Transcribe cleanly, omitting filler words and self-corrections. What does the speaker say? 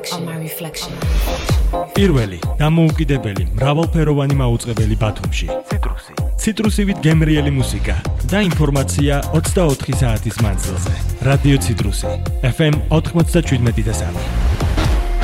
პირველი დამოუკიდებელი მრავალფეროვანი მაუწყებელი ბათუმში. ციტრუსივით გემრიელი მუსიკა და ინფორმაცია 24 საათის მანძილზე. რადიო ციტრუსი FM 97.3.